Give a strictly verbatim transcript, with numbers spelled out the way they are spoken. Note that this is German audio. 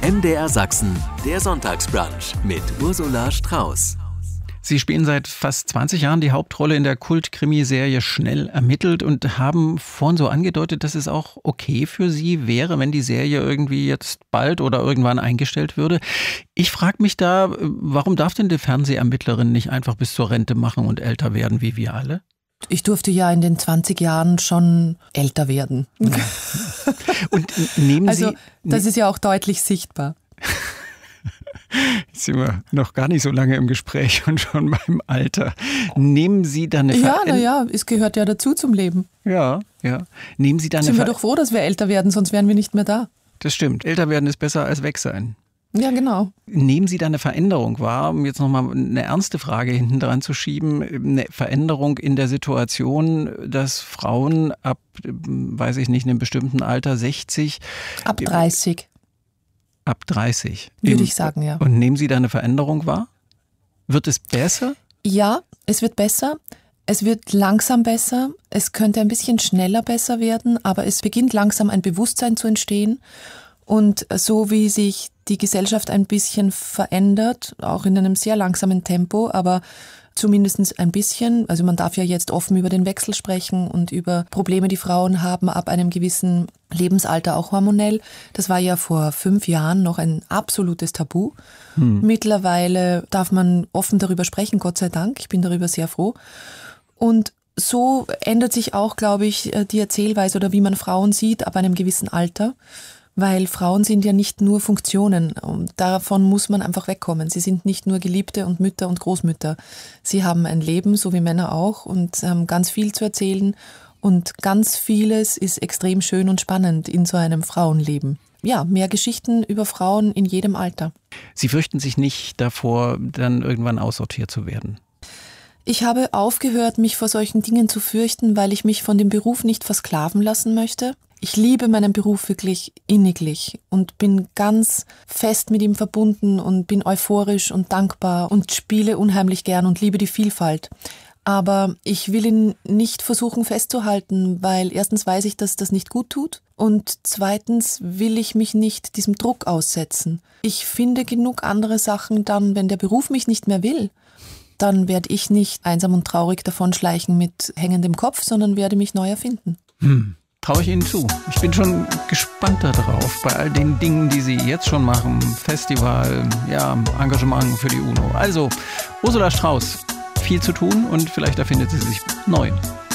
M D R Sachsen, der Sonntagsbrunch mit Ursula Strauß. Sie spielen seit fast zwanzig Jahren die Hauptrolle in der Kult-Krimiserie Schnell ermittelt und haben vorhin so angedeutet, dass es auch okay für Sie wäre, wenn die Serie irgendwie jetzt bald oder irgendwann eingestellt würde. Ich frage mich da, warum darf denn die Fernsehermittlerin nicht einfach bis zur Rente machen und älter werden wie wir alle? Ich durfte ja in den zwanzig Jahren schon älter werden. Und nehmen Sie... Also das ist ja auch deutlich sichtbar. Jetzt sind wir noch gar nicht so lange im Gespräch und schon beim Alter. Nehmen Sie da eine Ja, Veränderung? naja, es gehört ja dazu zum Leben. Ja, ja. Nehmen Sie da eine Sind wir Ver- doch froh, dass wir älter werden, sonst wären wir nicht mehr da. Das stimmt. Älter werden ist besser als weg sein. Ja, genau. Nehmen Sie da eine Veränderung wahr, um jetzt nochmal eine ernste Frage hinten dran zu schieben, eine Veränderung in der Situation, dass Frauen ab, weiß ich nicht, einem bestimmten Alter, sechzig... Ab dreißig. Ab dreißig. Würde ich sagen, ja. Und nehmen Sie da eine Veränderung wahr? Wird es besser? Ja, es wird besser. Es wird langsam besser. Es könnte ein bisschen schneller besser werden, aber es beginnt langsam ein Bewusstsein zu entstehen. Und so wie sich die Gesellschaft ein bisschen verändert, auch in einem sehr langsamen Tempo, aber zumindest ein bisschen, also man darf ja jetzt offen über den Wechsel sprechen und über Probleme, die Frauen haben ab einem gewissen Lebensalter, auch hormonell. Das war ja vor fünf Jahren noch ein absolutes Tabu. Hm. Mittlerweile darf man offen darüber sprechen, Gott sei Dank. Ich bin darüber sehr froh. Und so ändert sich auch, glaube ich, die Erzählweise oder wie man Frauen sieht ab einem gewissen Alter. Weil Frauen sind ja nicht nur Funktionen und davon muss man einfach wegkommen. Sie sind nicht nur Geliebte und Mütter und Großmütter. Sie haben ein Leben, so wie Männer auch, und haben ganz viel zu erzählen und ganz vieles ist extrem schön und spannend in so einem Frauenleben. Ja, mehr Geschichten über Frauen in jedem Alter. Sie fürchten sich nicht davor, dann irgendwann aussortiert zu werden? Ich habe aufgehört, mich vor solchen Dingen zu fürchten, weil ich mich von dem Beruf nicht versklaven lassen möchte. Ich liebe meinen Beruf wirklich inniglich und bin ganz fest mit ihm verbunden und bin euphorisch und dankbar und spiele unheimlich gern und liebe die Vielfalt. Aber ich will ihn nicht versuchen festzuhalten, weil erstens weiß ich, dass das nicht gut tut und zweitens will ich mich nicht diesem Druck aussetzen. Ich finde genug andere Sachen dann, wenn der Beruf mich nicht mehr will, dann werde ich nicht einsam und traurig davonschleichen mit hängendem Kopf, sondern werde mich neu erfinden. Hm. Traue ich Ihnen zu. Ich bin schon gespannt darauf, bei all den Dingen, die Sie jetzt schon machen. Festival, ja, Engagement für die UNO. Also, Ursula Strauß, viel zu tun und vielleicht erfindet sie sich neu.